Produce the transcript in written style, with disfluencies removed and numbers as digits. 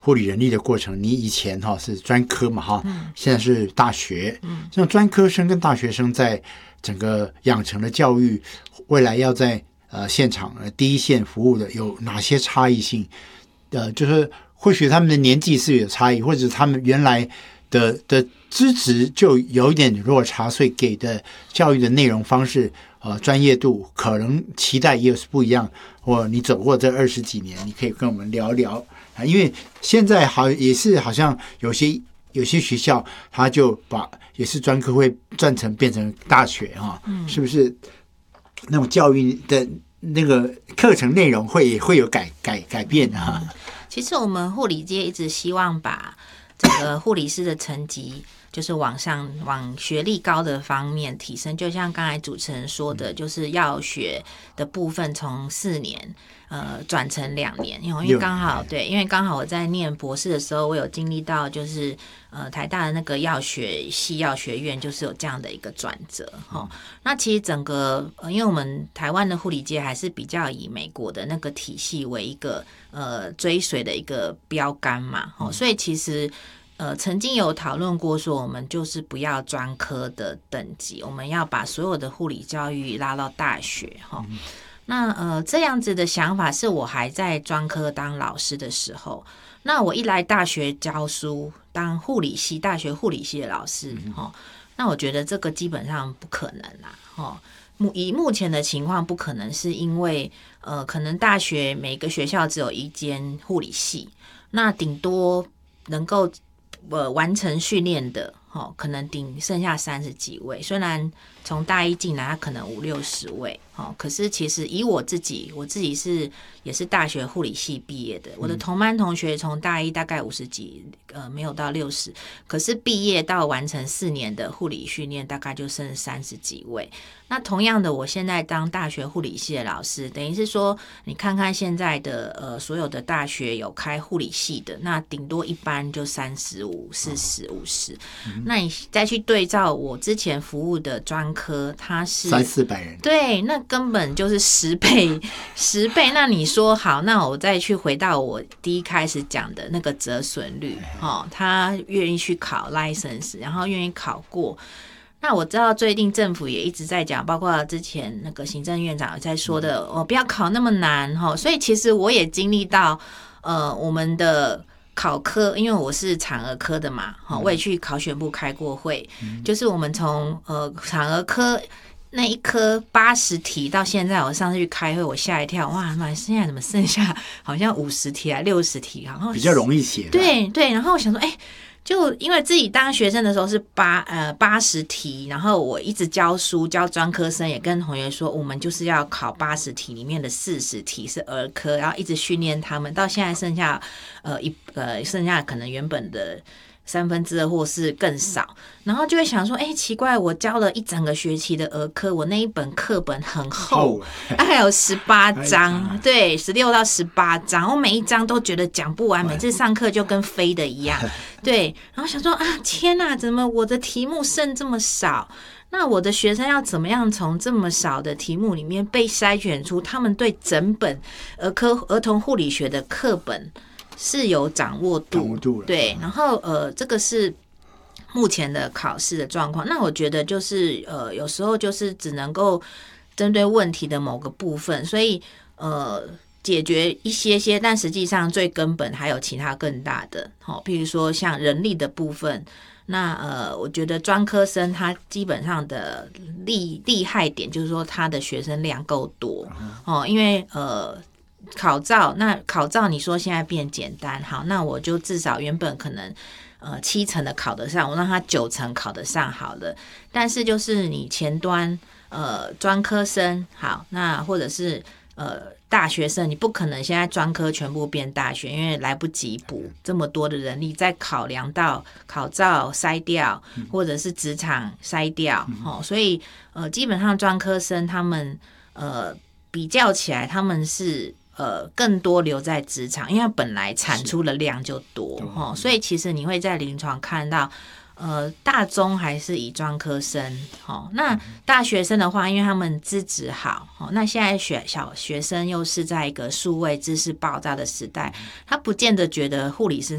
护理人力的过程，你以前是专科嘛现在是大学，像专科生跟大学生在整个养成的教育，未来要在现场第一线服务的有哪些差异性？就是或许他们的年纪是有差异，或者他们原来的资质就有一点落差，所以给的教育的内容方式专业度可能期待也是不一样。或你走过这20几年，你可以跟我们聊聊因为现在也是好像有些学校他就把也是专科会变成大学是不是那种教育的那个课程内容也会有改变其实我们护理界一直希望把这个护理师的层级就是往学历高的方面提升，就像刚才主持人说的，就是药学的部分从4年转成2年，因为刚好我在念博士的时候，我有经历到就是台大的那个药学系药学院就是有这样的一个转折那其实整个因为我们台湾的护理界还是比较以美国的那个体系为一个追随的一个标杆嘛所以其实曾经有讨论过说我们就是不要专科的等级，我们要把所有的护理教育拉到大学那这样子的想法是我还在专科当老师的时候，那我一来大学教书当大学护理系的老师那我觉得这个基本上不可能啦以目前的情况不可能，是因为可能大学每个学校只有1间护理系，那顶多能够完成训练的可能剩下30几位，虽然从大一进来他可能50-60位可是其实以我自己也是大学护理系毕业的，我的同班同学从大一大概50几没有到60，可是毕业到完成4年的护理训练大概就剩30几位。那同样的，我现在当大学护理系的老师，等于是说你看看现在的所有的大学有开护理系的，那顶多一班就35、40、50那你再去对照我之前服务的专科，它是 300-400人， 对，那根本就是10倍。那你说好，那我再去回到我第一开始讲的那个折损率他愿意去考 license， 然后愿意考过。那我知道最近政府也一直在讲，包括之前那个行政院长在说的不要考那么难所以其实我也经历到我们的考科，因为我是产儿科的嘛我也去考选部开过会就是我们从产儿科那一科80题到现在，我上次去开会我吓一跳，哇妈，现在怎么剩下好像50题啊60题，然后比较容易写对，然后我想说就因为自己当学生的时候是80题，然后我一直教书教专科生，也跟同学说我们就是要考80题里面的40题是儿科，然后一直训练他们，到现在剩下剩下可能原本的2/3或是更少，然后就会想说奇怪，我教了一整个学期的儿科，我那一本课本很厚大概有18章对，16到18章，我每一章都觉得讲不完，每次上课就跟飞的一样对，然后想说天哪，怎么我的题目剩这么少，那我的学生要怎么样从这么少的题目里面被筛选出他们对整本儿童护理学的课本是有掌握度对，然后这个是目前的考试的状况。那我觉得就是有时候就是只能够针对问题的某个部分，所以解决一些，但实际上最根本还有其他更大的譬如说像人力的部分。那我觉得专科生他基本上的厉害点就是说他的学生量够多因为考照你说现在变简单，好，那我就至少原本可能7成的考得上，我让他9成考得上好了。但是就是你前端专科生好，那或者是大学生，你不可能现在专科全部变大学，因为来不及补这么多的人力，再考量到考照筛掉或者是职场筛掉所以基本上专科生他们比较起来他们是更多留在职场，因为本来产出的量就多所以其实你会在临床看到大中还是以专科生那大学生的话，因为他们资质好那现在小学生又是在一个数位知识爆炸的时代，他不见得觉得护理师